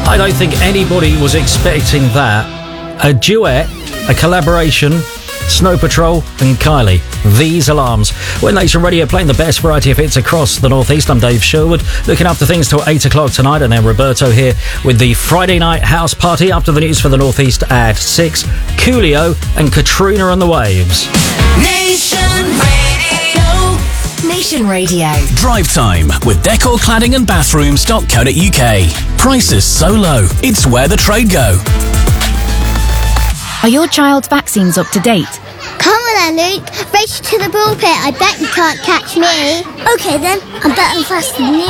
I don't think anybody was expecting that. A duet, a collaboration, Snow Patrol and Kylie. These Alarms. We're Nation Radio, playing the best variety of hits across the Northeast. I'm Dave Sherwood, looking after things till 8 o'clock tonight, and then Roberto here with the Friday night house party. Up to the news for the Northeast at 6. Coolio and Katrina on the Waves. Nation Radio. Nation Radio. Drive time with Decor Cladding and Bathrooms.co.uk. Prices so low, it's where the trade go. Are your child's vaccines up to date? Come on then, Luke. Race to the pulpit. I bet you can't catch me. Okay then, I'm better faster than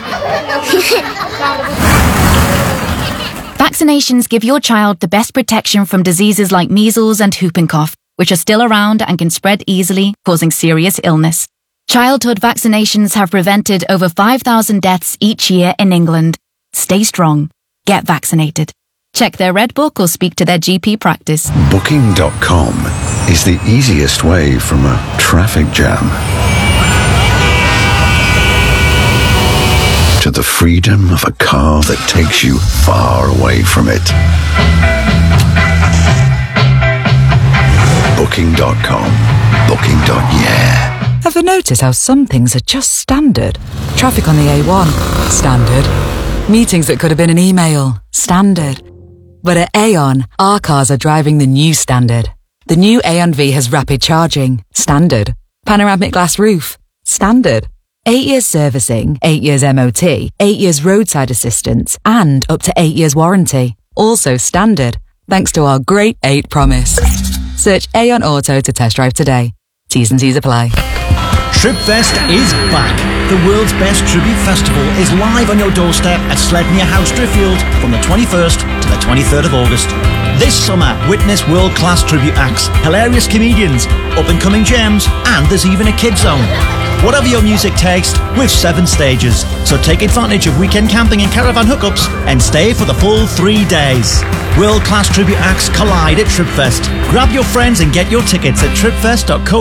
you. Vaccinations give your child the best protection from diseases like measles and whooping cough, which are still around and can spread easily, causing serious illness. Childhood vaccinations have prevented over 5,000 deaths each year in England. Stay strong. Get vaccinated. Check their Red Book or speak to their GP practice. Booking.com is the easiest way from a traffic jam to the freedom of a car that takes you far away from it. Booking.com. Booking.yeah. Ever notice how some things are just standard? Traffic on the A1, standard. Meetings that could have been an email, standard. But at Aon, our cars are driving the new standard. The new Aon V has rapid charging, standard. Panoramic glass roof, standard. 8 years servicing, 8 years MOT, 8 years roadside assistance, and up to 8 years warranty. Also standard, thanks to our Great 8 promise. Search Aon Auto to test drive today. T's and C's apply. Tripfest is back. The world's best tribute festival is live on your doorstep at Sledney House, Driffield from the 21st to the 23rd of August. This summer, witness world-class tribute acts, hilarious comedians, up-and-coming gems, and there's even a kids zone. Whatever your music taste, with 7 stages. So take advantage of weekend camping and caravan hookups and stay for the full 3 days. World-class tribute acts collide at Tripfest. Grab your friends and get your tickets at tripfest.co.uk.